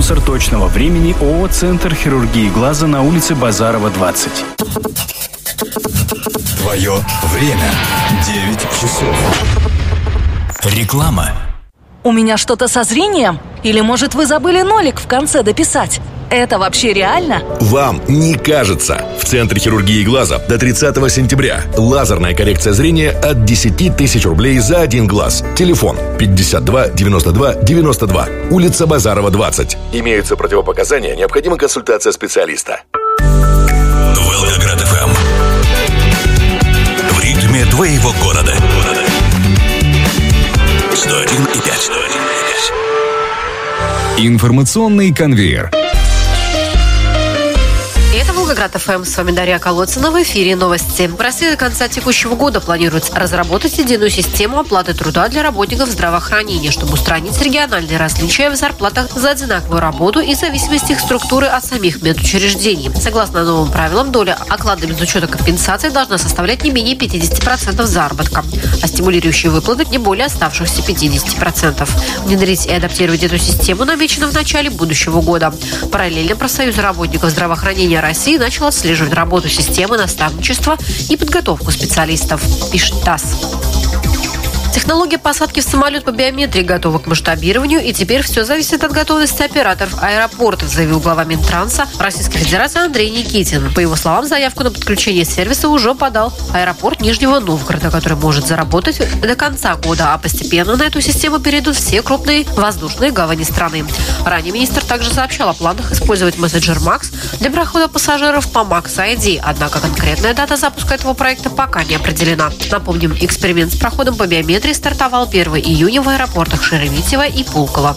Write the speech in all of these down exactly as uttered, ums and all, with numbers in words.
Спонсор точного времени ООО «Центр хирургии глаза» на улице Базарова, двадцать. Твое время. девять часов. Реклама. У меня что-то со зрением? Или, может, вы забыли нолик в конце дописать? Это вообще реально? Вам не кажется. В Центре хирургии глаза до тридцатого сентября. Лазерная коррекция зрения от десяти тысяч рублей за один глаз. Телефон пятьдесят два девяносто два девяносто два. Улица Базарова, двадцать. Имеются противопоказания, необходима консультация специалиста. Волгоград эф эм. В ритме твоего города. сто один и пять. Информационный конвейер. Это Волгоград эф эм. С вами Дарья Колодцина. В эфире новости. В России до конца текущего года планируется разработать единую систему оплаты труда для работников здравоохранения, чтобы устранить региональные различия в зарплатах за одинаковую работу и зависимость их структуры от самих медучреждений. Согласно новым правилам, доля оклада без учета компенсации должна составлять не менее пятьдесят процентов заработка, а стимулирующие выплаты не более оставшихся пятьдесят процентов. Внедрить и адаптировать эту систему намечено в начале будущего года. Параллельно профсоюз работников здравоохранения России начал отслеживать работу системы наставничества и подготовку специалистов, пишет ТАСС. Технология посадки в самолет по биометрии готова к масштабированию, и теперь все зависит от готовности операторов аэропортов, заявил глава Минтранса Российской Федерации Андрей Никитин. По его словам, заявку на подключение сервиса уже подал аэропорт Нижнего Новгорода, который может заработать до конца года, а постепенно на эту систему перейдут все крупные воздушные гавани страны. Ранее министр также сообщал о планах использовать мессенджер Макс для прохода пассажиров по Макс ай ди, однако конкретная дата запуска этого проекта пока не определена. Напомним, эксперимент с проходом по биометрии стартовал первого июня в аэропортах Шереметьево и Пулково.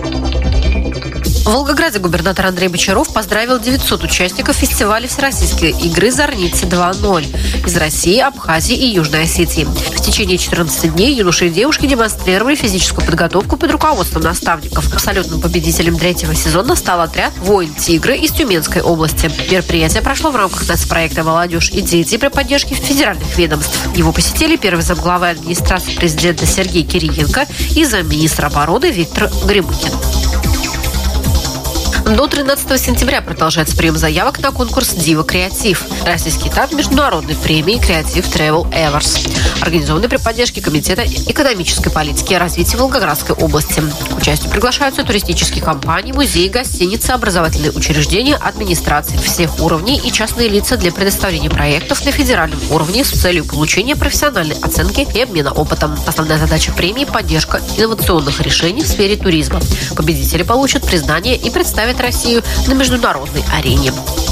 В Волгограде губернатор Андрей Бочаров поздравил девятьсот участников фестиваля Всероссийской игры «Зорницы два ноль» из России, Абхазии и Южной Осетии. В течение четырнадцати дней юноши и девушки демонстрировали физическую подготовку под руководством наставников. Абсолютным победителем третьего сезона стал отряд «Воин Тигры» из Тюменской области. Мероприятие прошло в рамках нацпроекта «Молодежь и дети» при поддержке федеральных ведомств. Его посетили первый замглавы администрации президента Сергей Кириенко и замминистра обороны Виктор Гремыкин. До тринадцатого сентября продолжается прием заявок на конкурс «Дива Креатив». Российский этап международной премии «Креатив Travel Awards», организованный при поддержке Комитета экономической политики и развития Волгоградской области. К участию приглашаются туристические компании, музеи, гостиницы, образовательные учреждения, администрации всех уровней и частные лица для предоставления проектов на федеральном уровне с целью получения профессиональной оценки и обмена опытом. Основная задача премии – поддержка инновационных решений в сфере туризма. Победители получат признание и представят Россию на международной арене.